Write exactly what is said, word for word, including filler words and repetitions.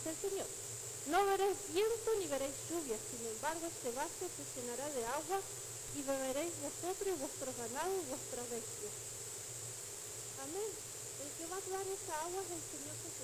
dice el Señor. No veréis viento ni veréis lluvia, sin embargo este vaso se llenará de agua y beberéis vosotros y vuestros ganados y vuestras bestias. Amén. El que va a dar esa agua es el Señor Jesús.